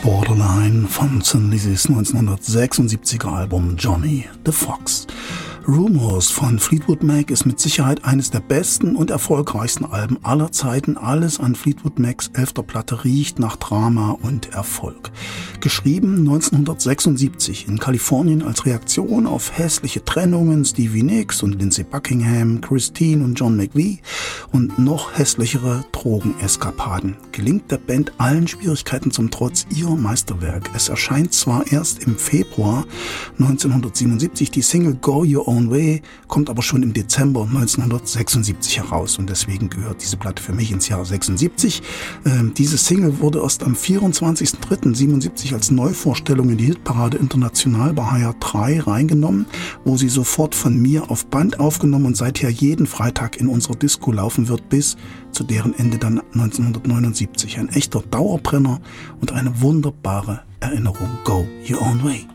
Borderline von Thin Lizzy's 1976er Album Johnny the Fox. Rumors von Fleetwood Mac ist mit Sicherheit eines der besten und erfolgreichsten Alben aller Zeiten. Alles an Fleetwood Macs 11. Platte riecht nach Drama und Erfolg. Geschrieben 1976 in Kalifornien als Reaktion auf hässliche Trennungen Stevie Nicks und Lindsey Buckingham, Christine und John McVie und noch hässlichere Drogeneskapaden. Gelingt der Band allen Schwierigkeiten zum Trotz ihr Meisterwerk. Es erscheint zwar erst im Februar 1977 die Single Go Your Own Way, kommt aber schon im Dezember 1976 heraus und deswegen gehört diese Platte für mich ins Jahr 76. Diese Single wurde erst am 24.03.77 als Neuvorstellung in die Hitparade International bei HR3 reingenommen, wo sie sofort von mir auf Band aufgenommen und seither jeden Freitag in unserer Disco laufen wird, bis zu deren Ende dann 1979. Ein echter Dauerbrenner und eine wunderbare Erinnerung. Go Your Own Way.